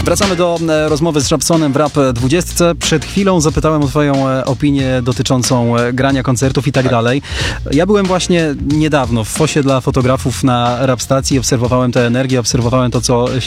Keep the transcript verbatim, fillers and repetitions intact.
Wracamy do e, rozmowy z Żabsonem w Rap dwudziestce. Przed chwilą zapytałem o twoją e, opinię dotyczącą e, grania koncertów i tak, tak dalej. Ja byłem właśnie niedawno w fosie dla fotografów na Rap stacji, obserwowałem tę energię, obserwowałem to, co